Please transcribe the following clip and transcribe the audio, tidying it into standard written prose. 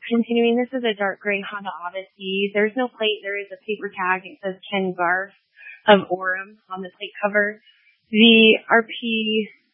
continuing, this is a dark gray Honda Odyssey. There's no plate. There is a paper tag. It says Ken Garf of Orem on the plate cover. The RP